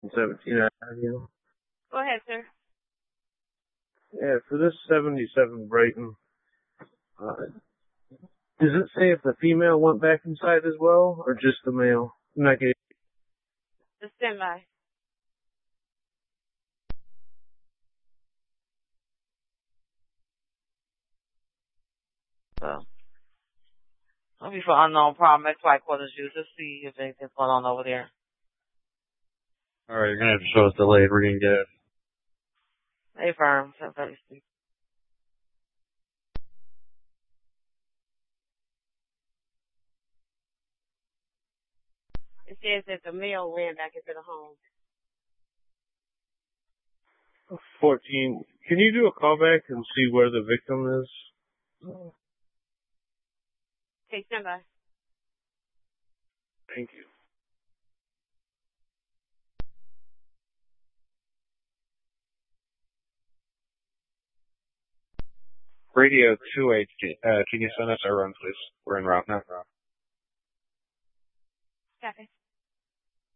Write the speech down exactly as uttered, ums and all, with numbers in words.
seventeen Avenue. Go ahead, sir. Yeah, for this seventy-seven Brighton, uh, does it say if the female went back inside as well, or just the male? I'm not getting. Just stand by. So, looking for unknown problem. X Y quarters you. Just see if anything's going on over there. Alright, you're gonna have to show us delayed. We're gonna get it. Hey, firm. seven thirty-six. It says that the male ran back into the home. fourteen. Can you do a callback and see where the victim is? Okay, stand by. Thank you. Radio two eight, uh, can you send us our run, please? We're en route now. Copy.